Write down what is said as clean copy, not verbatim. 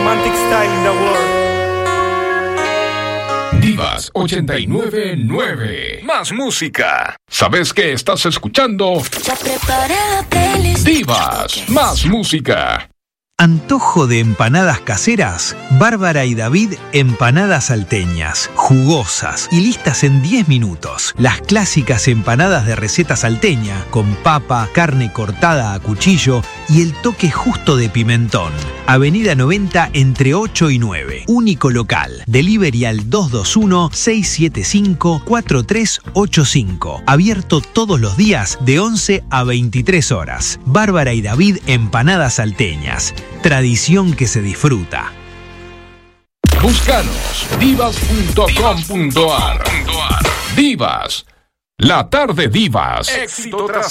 romantic style in the world. Divas 899. Más música. ¿Sabes qué estás escuchando? Ya preparé la playlist. Divas, más música. ¿Antojo de empanadas caseras? Bárbara y David, empanadas salteñas, jugosas y listas en 10 minutos. Las clásicas empanadas de receta salteña, con papa, carne cortada a cuchillo y el toque justo de pimentón. Avenida 90 entre 8 y 9. Único local. Delivery al 221-675-4385. Abierto todos los días de 11 a 23 horas. Bárbara y David, empanadas salteñas. Tradición que se disfruta. Búscanos divas.com.ar. Divas, la tarde Divas. Éxito tras